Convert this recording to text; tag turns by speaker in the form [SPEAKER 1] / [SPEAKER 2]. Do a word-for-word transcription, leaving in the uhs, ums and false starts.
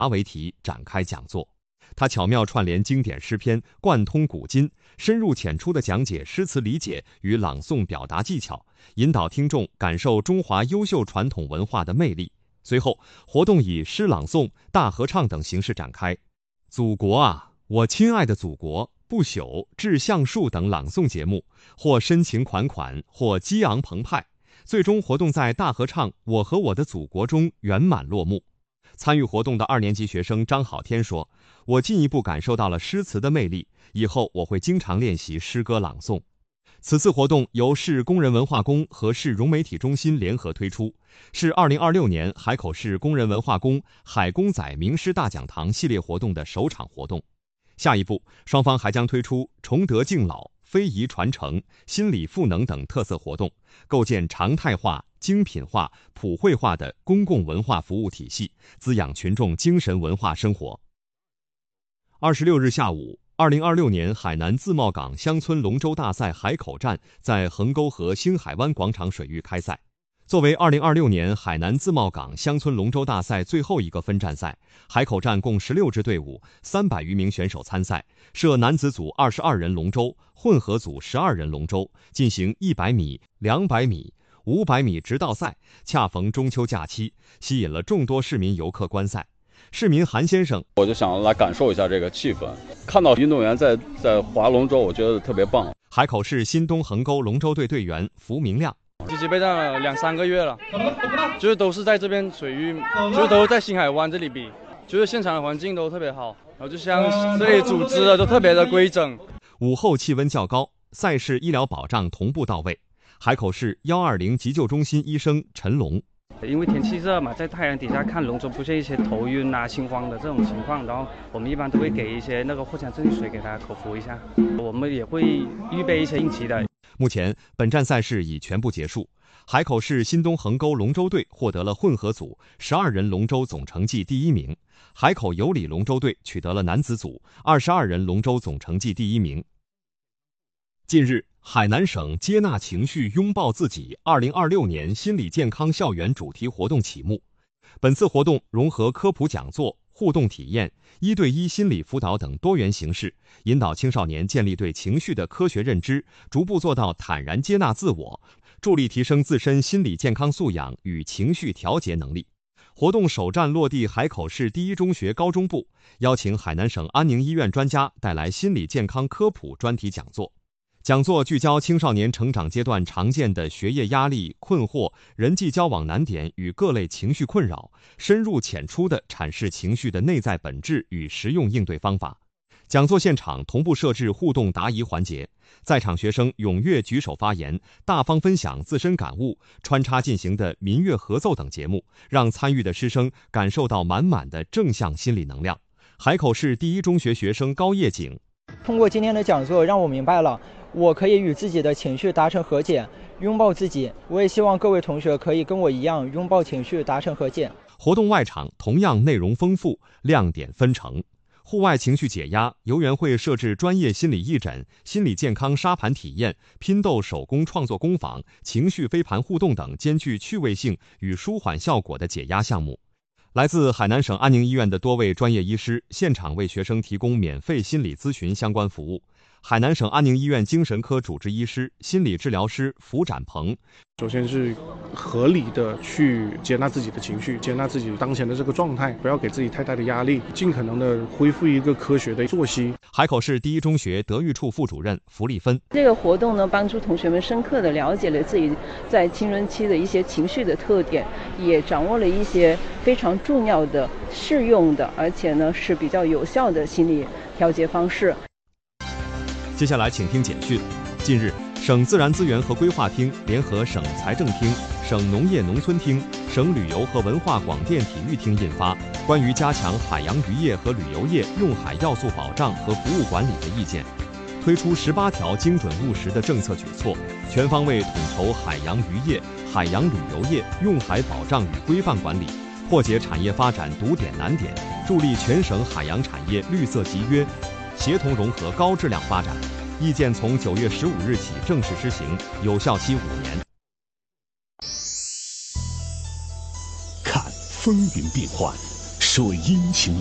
[SPEAKER 1] 阿为题展开讲座。他巧妙串联经典诗篇，贯通古今，深入浅出地讲解诗词理解与朗诵表达技巧，引导听众感受中华优秀传统文化的魅力。随后，活动以诗朗诵、大合唱等形式展开。祖国啊，我亲爱的祖国、不朽、致橡树等朗诵节目，或深情款款，或激昂澎湃。最终活动在大合唱《我和我的祖国》中圆满落幕。参与活动的二年级学生张好天说：“我进一步感受到了诗词的魅力，以后我会经常练习诗歌朗诵。”此次活动由市工人文化宫和市融媒体中心联合推出，是二零二六年海口市工人文化宫海公仔名诗大讲堂系列活动的首场活动。下一步，双方还将推出崇德敬老、非遗传承、心理赋能等特色活动，构建常态化、精品化、普惠化的公共文化服务体系，滋养群众精神文化生活。二十六日下午，二零二六年海南自贸港乡村龙舟大赛海口站在横沟河星海湾广场水域开赛。作为二零二六年海南自贸港乡村龙舟大赛最后一个分站赛，海口站共十六支队伍，三百余名选手参赛，设男子组二十二人龙舟，混合组十二人龙舟，进行一百米、两百米、五百米直道赛。恰逢中秋假期，吸引了众多市民游客观赛。市民韩先生：“
[SPEAKER 2] 我就想来感受一下这个气氛，看到运动员在在划龙舟，我觉得特别棒。”
[SPEAKER 1] 海口市新东横沟龙舟队队员符明亮。
[SPEAKER 3] 积极备战了两三个月了，就是都是在这边水域，就是都在星海湾这里比，就是现场的环境都特别好，然后就像这里组织的都特别的规整。
[SPEAKER 1] 午后气温较高，赛事医疗保障同步到位。海口市一二零急救中心医生陈龙：“
[SPEAKER 4] 因为天气热嘛，在太阳底下看龙舟出现一些头晕啊、心慌的这种情况，然后我们一般都会给一些那个藿香正气水给他口服一下。我们也会预备一些应急的。”
[SPEAKER 1] 目前，本站赛事已全部结束。海口市新东横沟龙舟队获得了混合组十二人龙舟总成绩第一名，海口有里龙舟队取得了男子组二十二人龙舟总成绩第一名。近日，海南省接纳情绪，拥抱自己二零二六年心理健康校园主题活动启幕。本次活动融合科普讲座、互动体验、一对一心理辅导等多元形式，引导青少年建立对情绪的科学认知，逐步做到坦然接纳自我，助力提升自身心理健康素养与情绪调节能力。活动首站落地海口市第一中学高中部，邀请海南省安宁医院专家带来心理健康科普专题讲座。讲座聚焦青少年成长阶段常见的学业压力、困惑、人际交往难点与各类情绪困扰，深入浅出地阐释情绪的内在本质与实用应对方法。讲座现场同步设置互动答疑环节，在场学生踊跃举手发言，大方分享自身感悟，穿插进行的民乐合奏等节目，让参与的师生感受到满满的正向心理能量。海口市第一中学学生高叶景：“
[SPEAKER 5] 通过今天的讲座，让我明白了我可以与自己的情绪达成和解，拥抱自己。我也希望各位同学可以跟我一样，拥抱情绪，达成和解。”
[SPEAKER 1] 活动外场同样内容丰富，亮点纷呈。户外情绪解压，游园会设置专业心理义诊、心理健康沙盘体验、拼豆手工创作工坊、情绪飞盘互动等兼具趣味性与舒缓效果的解压项目。来自海南省安宁医院的多位专业医师现场为学生提供免费心理咨询相关服务。海南省安宁医院精神科主治医师、心理治疗师符展鹏：“
[SPEAKER 6] 首先是合理的去接纳自己的情绪，接纳自己当前的这个状态，不要给自己太大的压力，尽可能的恢复一个科学的作息。”
[SPEAKER 1] 海口市第一中学德育处副主任符丽芬：“
[SPEAKER 7] 这个活动呢，帮助同学们深刻的了解了自己在青春期的一些情绪的特点，也掌握了一些非常重要的、适用的，而且呢是比较有效的心理调节方式。”
[SPEAKER 1] 接下来请听简讯。近日，省自然资源和规划厅联合省财政厅、省农业农村厅、省旅游和文化广电体育厅印发《关于加强海洋渔业和旅游业用海要素保障和服务管理的意见》，推出十八条精准务实的政策举措，全方位统筹海洋渔业、海洋旅游业用海保障与规范管理，破解产业发展堵点难点，助力全省海洋产业绿色集约，协同融合高质量发展。意见从九月十五日起正式施行，有效期五年。
[SPEAKER 8] 看风云变幻， 说阴晴